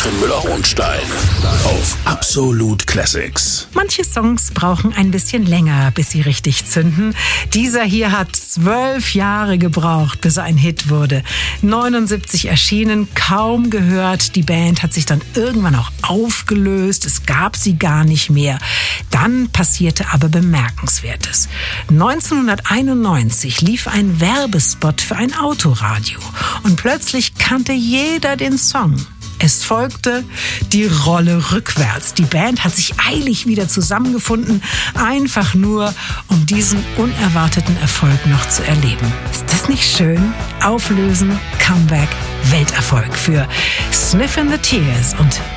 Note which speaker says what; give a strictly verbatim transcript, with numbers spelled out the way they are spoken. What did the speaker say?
Speaker 1: Katrin Müller-Hohenstein auf Absolut Classics.
Speaker 2: Manche Songs brauchen ein bisschen länger, bis sie richtig zünden. Dieser hier hat zwölf Jahre gebraucht, bis er ein Hit wurde. neunundsiebzig erschienen, kaum gehört. Die Band hat sich dann irgendwann auch aufgelöst. Es gab sie gar nicht mehr. Dann passierte aber Bemerkenswertes. neunzehnhunderteinundneunzig lief ein Werbespot für ein Autoradio. Und plötzlich kannte jeder den Song. Es folgte die Rolle rückwärts. Die Band hat sich eilig wieder zusammengefunden, einfach nur, um diesen unerwarteten Erfolg noch zu erleben. Ist das nicht schön? Auflösen, Comeback, Welterfolg für Sniffin' the Tears und